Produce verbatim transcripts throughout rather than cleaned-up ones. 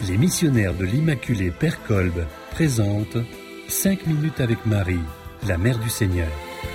Les missionnaires de l'Immaculée Père Kolb présentent cinq minutes avec Marie, la Mère du Seigneur.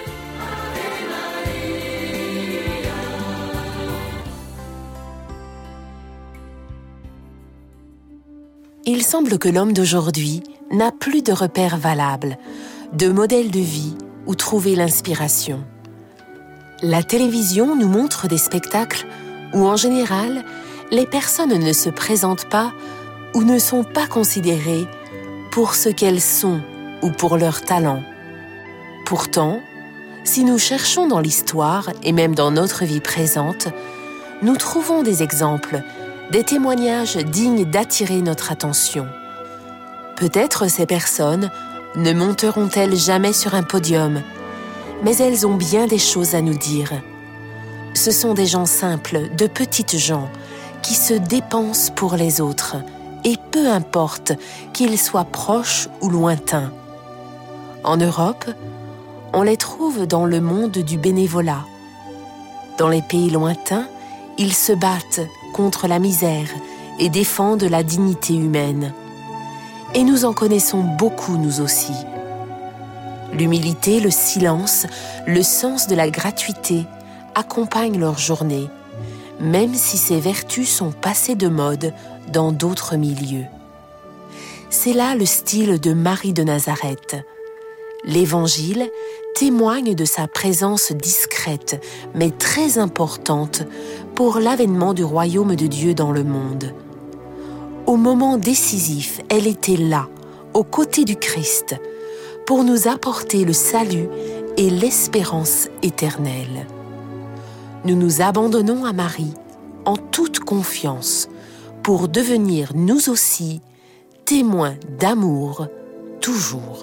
Il semble que l'homme d'aujourd'hui n'a plus de repères valables, de modèles de vie où trouver l'inspiration. La télévision nous montre des spectacles où, en général, les personnes ne se présentent pas ou ne sont pas considérées pour ce qu'elles sont ou pour leur talent. Pourtant, si nous cherchons dans l'histoire et même dans notre vie présente, nous trouvons des exemples, des témoignages dignes d'attirer notre attention. Peut-être ces personnes ne monteront-elles jamais sur un podium, mais elles ont bien des choses à nous dire. Ce sont des gens simples, de petites gens, qui se dépensent pour les autres, et peu importe qu'ils soient proches ou lointains. En Europe, on les trouve dans le monde du bénévolat. Dans les pays lointains, ils se battent contre la misère et défendent la dignité humaine. Et nous en connaissons beaucoup, nous aussi. L'humilité, le silence, le sens de la gratuité accompagnent leur journée, même si ces vertus sont passées de mode dans d'autres milieux. C'est là le style de Marie de Nazareth. L'Évangile témoigne de sa présence discrète, mais très importante pour l'avènement du royaume de Dieu dans le monde. Au moment décisif, elle était là, aux côtés du Christ, pour nous apporter le salut et l'espérance éternelle. Nous nous abandonnons à Marie en toute confiance pour devenir nous aussi témoins d'amour toujours.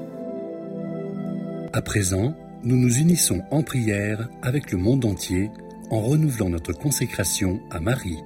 À présent, nous nous unissons en prière avec le monde entier en renouvelant notre consécration à Marie.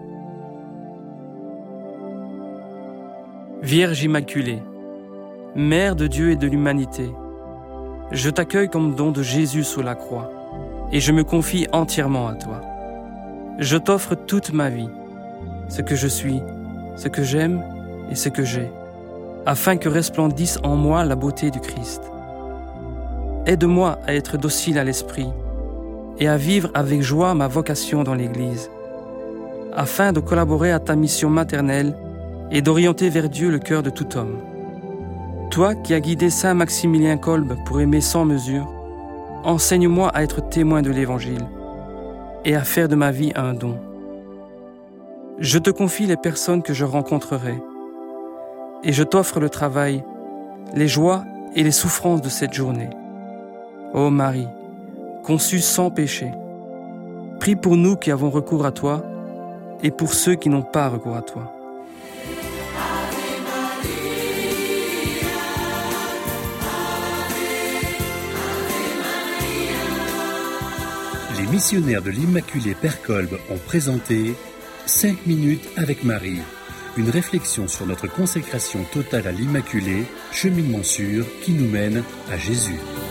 Vierge Immaculée, Mère de Dieu et de l'humanité, je t'accueille comme don de Jésus sous la croix et je me confie entièrement à toi. Je t'offre toute ma vie, ce que je suis, ce que j'aime et ce que j'ai, afin que resplendisse en moi la beauté du Christ. Aide-moi à être docile à l'esprit et à vivre avec joie ma vocation dans l'Église, afin de collaborer à ta mission maternelle et d'orienter vers Dieu le cœur de tout homme. Toi qui as guidé Saint Maximilien Kolb pour aimer sans mesure, enseigne-moi à être témoin de l'Évangile et à faire de ma vie un don. Je te confie les personnes que je rencontrerai et je t'offre le travail, les joies et les souffrances de cette journée. Ô Marie, conçue sans péché, prie pour nous qui avons recours à toi et pour ceux qui n'ont pas recours à toi. Les missionnaires de l'Immaculée Père Kolb ont présenté cinq minutes avec Marie, une réflexion sur notre consécration totale à l'Immaculée, cheminement sûr qui nous mène à Jésus.